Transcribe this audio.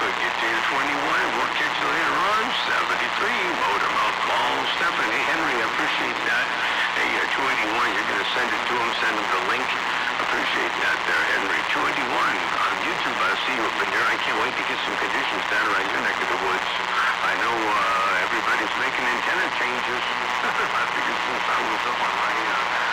We'll get to you 21. We'll catch you later on. 73. Motormouth Mall. Stephanie Henry, appreciate that. Hey, 281, you're going to send it to him. Send him the link. Appreciate that there, Henry. 281 on YouTube. I see you up in there. I can't wait to get some conditions down around your neck of the woods. I know everybody's making antenna changes. I figured since I was up on my